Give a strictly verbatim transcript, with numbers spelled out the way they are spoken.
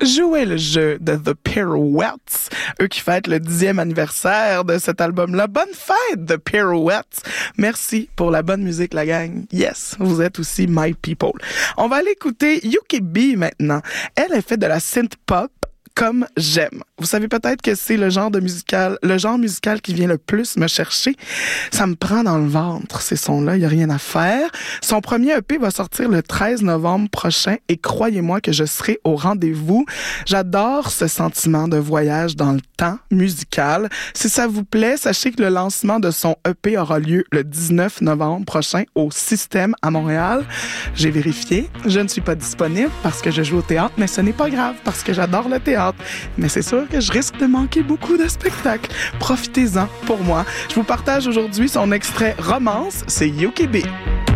jouer le jeu de The Pirouettes, eux qui fêtent le dixième anniversaire de cet album-là. Bonne fête, The Pirouettes! Merci pour la bonne musique, la gang. Yes, vous êtes aussi my people. On va aller écouter Yuki B maintenant. Elle, elle fait de la synth pop comme j'aime. Vous savez peut-être que c'est le genre de musical, le genre musical qui vient le plus me chercher. Ça me prend dans le ventre, ces sons-là, il y a rien à faire. Son premier E P va sortir le treize novembre prochain et croyez-moi que je serai au rendez-vous. J'adore ce sentiment de voyage dans le temps musical. Si ça vous plaît, sachez que le lancement de son E P aura lieu le dix-neuf novembre prochain au Système à Montréal. J'ai vérifié, je ne suis pas disponible parce que je joue au théâtre, mais ce n'est pas grave parce que j'adore le théâtre. Mais c'est sûr que je risque de manquer beaucoup de spectacles. Profitez-en pour moi. Je vous partage aujourd'hui son extrait Romance, c'est Yuki B.